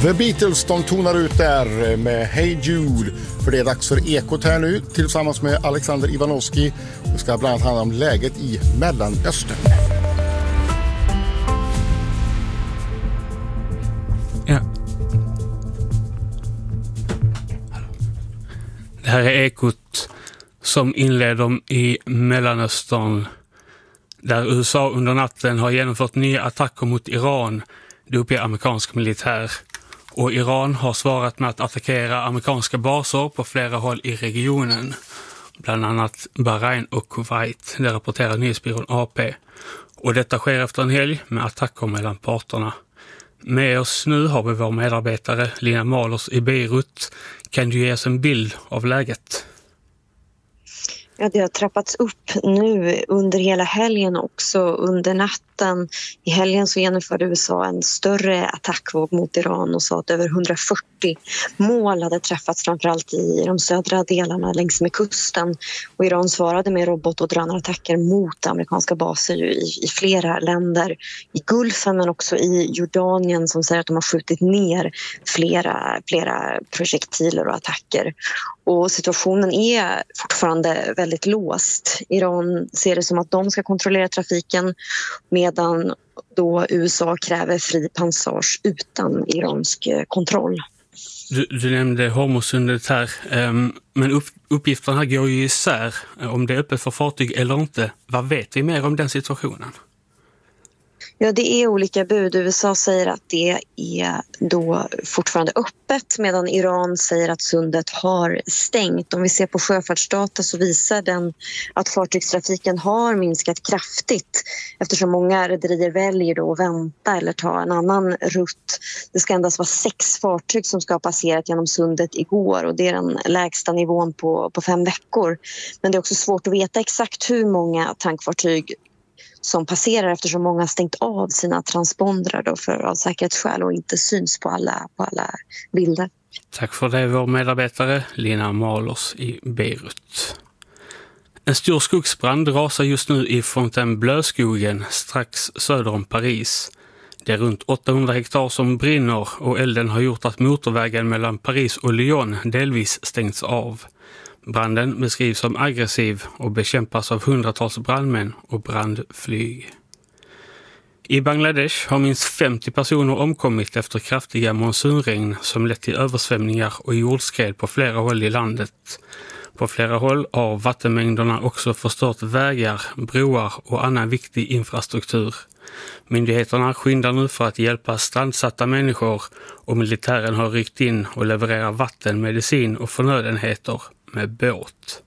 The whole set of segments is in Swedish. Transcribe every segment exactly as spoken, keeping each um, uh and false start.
The Beatles, de tonar ut där med Hey Jude. För det är dags för Ekot här nu tillsammans med Alexander Ivanovski. Det ska bland annat handla om läget i Mellanöstern. Ja. Det här är Ekot som inleder i Mellanöstern, där U S A under natten har genomfört nya attacker mot Iran. Det uppger amerikansk militär. Och Iran har svarat med att attackera amerikanska baser på flera håll i regionen. Bland annat Bahrain och Kuwait, det rapporterar nyhetsbyrån A P. Och detta sker efter en helg med attacker mellan parterna. Med oss nu har vi vår medarbetare Lina Malers i Beirut. Kan du ge oss en bild av läget? Ja, det har trappats upp nu under hela helgen också, under natten. I helgen så genomförde U S A en större attackvåg mot Iran och sa att över hundrafyrtio mål hade träffats, framförallt i de södra delarna längs med kusten. Och Iran svarade med robot- och drönarattacker mot amerikanska baser i, i flera länder. I Gulfen men också i Jordanien, som säger att de har skjutit ner flera, flera projektiler och attacker. Och situationen är fortfarande väldigt låst. Iran ser det som att de ska kontrollera trafiken, medan då U S A kräver fri passage utan iransk kontroll. Du, du nämnde Hormuzsundet här, um, men upp, uppgifterna här går ju isär om det är öppet för fartyg eller inte. Vad vet vi mer om den situationen? Ja, det är olika bud. U S A säger att det är då fortfarande öppet, medan Iran säger att sundet har stängt. Om vi ser på sjöfartsdata så visar den att fartygstrafiken har minskat kraftigt, eftersom många rederier väljer då att vänta eller ta en annan rutt. Det ska endast vara sex fartyg som ska ha passerat genom sundet igår, och det är den lägsta nivån på, på fem veckor. Men det är också svårt att veta exakt hur många tankfartyg som passerar, eftersom många har stängt av sina transpondrar då för av säkerhetsskäl och inte syns på alla, på alla bilder. Tack för det, vår medarbetare Lina Malers i Beirut. En stor skogsbrand rasar just nu i Fontainebleau-skogen strax söder om Paris. Det är runt åttahundra hektar som brinner, och elden har gjort att motorvägen mellan Paris och Lyon delvis stängts av. Branden beskrivs som aggressiv och bekämpas av hundratals brandmän och brandflyg. I Bangladesh har minst femtio personer omkommit efter kraftiga monsunregn som lett till översvämningar och jordskred på flera håll i landet. På flera håll har vattenmängderna också förstört vägar, broar och annan viktig infrastruktur. Myndigheterna skyndar nu för att hjälpa strandsatta människor, och militären har ryckt in och levererar vatten, medicin och förnödenheter med båt.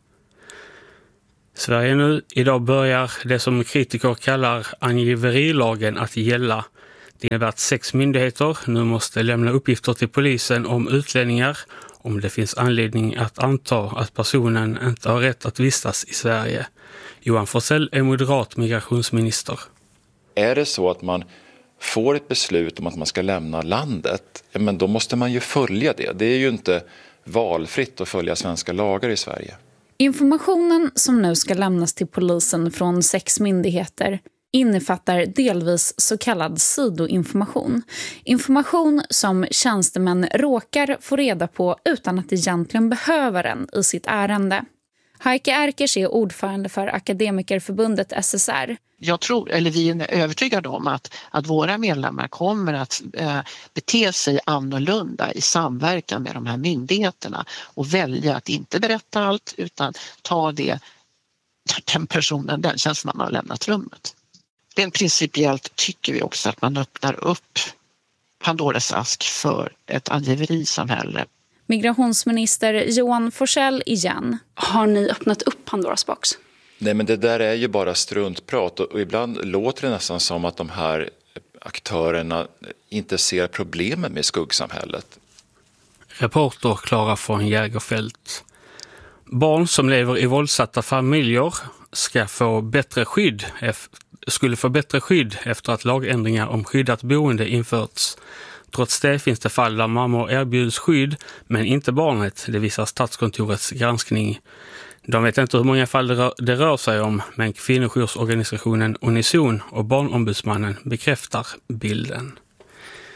Sverige nu. Idag börjar det som kritiker kallar angiverilagen att gälla. Det innebär att sex myndigheter nu måste lämna uppgifter till polisen om utlänningar om det finns anledning att anta att personen inte har rätt att vistas i Sverige. Johan Forssell är moderat migrationsminister. Är det så att man får ett beslut om att man ska lämna landet, ja, men då måste man ju följa det. Det är ju inte valfritt att följa svenska lagar i Sverige. Informationen som nu ska lämnas till polisen från sex myndigheter innefattar delvis så kallad sidoinformation. Information som tjänstemän råkar få reda på utan att egentligen behöver den i sitt ärende. Heike Erkers är ordförande för Akademikerförbundet S S R. Jag tror, eller vi är övertygade om att, att våra medlemmar kommer att eh, bete sig annorlunda i samverkan med de här myndigheterna och välja att inte berätta allt utan ta det den personen, den tjänstemannen har lämnat rummet. Rent principiellt tycker vi också att man öppnar upp Pandoras ask för ett angiverisamhälle. Migrationsminister Johan Forssell igen. Har ni öppnat upp Pandoras box? Nej, men det där är ju bara struntprat, och ibland låter det nästan som att de här aktörerna inte ser problemen med skuggsamhället. Reporter Klara från Jägerfält. Barn som lever i våldsatta familjer ska få bättre skydd, skulle få bättre skydd efter att lagändringar om skyddat boende införts. Trots det finns det fall där mammor erbjuds skydd, men inte barnet, det visar Statskontorets granskning. De vet inte hur många fall det rör, det rör sig om, men kvinnojousorganisationen Unison och Barnombudsmannen bekräftar bilden.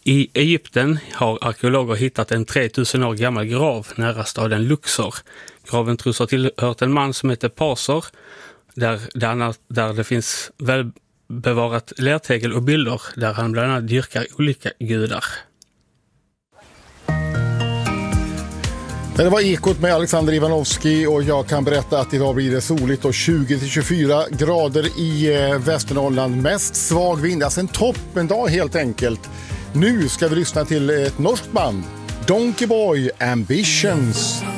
I Egypten har arkeologer hittat en tre tusen år gammal grav nära staden Luxor. Graven tros ha tillhört en man som heter Pasor, där, där, där det finns välbevarat lärtegel och bilder där han bland annat dyrkar olika gudar. Det var Ekot med Alexander Ivanovski och jag kan berätta att idag blir det soligt och tjugo till tjugofyra grader i Västernorrland. Mest svag vind, alltså en toppendag helt enkelt. Nu ska vi lyssna till ett norskt band, Donkey Boy Ambitions.